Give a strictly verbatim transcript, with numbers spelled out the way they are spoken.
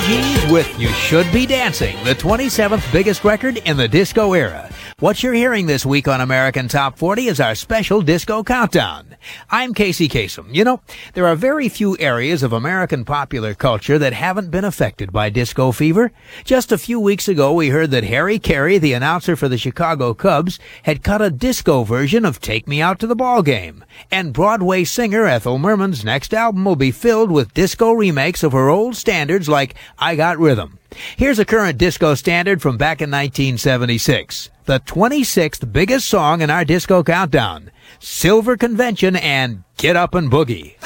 Gees with You Should Be Dancing, the twenty-seventh biggest record in the disco era. What you're hearing this week on American Top forty is our special disco countdown. I'm Casey Kasem. You know, there are very few areas of American popular culture that haven't been affected by disco fever. Just a few weeks ago, we heard that Harry Carey, the announcer for the Chicago Cubs, had cut a disco version of Take Me Out to the Ball Game. And Broadway singer Ethel Merman's next album will be filled with disco remakes of her old standards like I Got Rhythm. Here's a current disco standard from back in nineteen seventy-six. The twenty-sixth biggest song in our disco countdown. Silver Convention and Get Up and Boogie.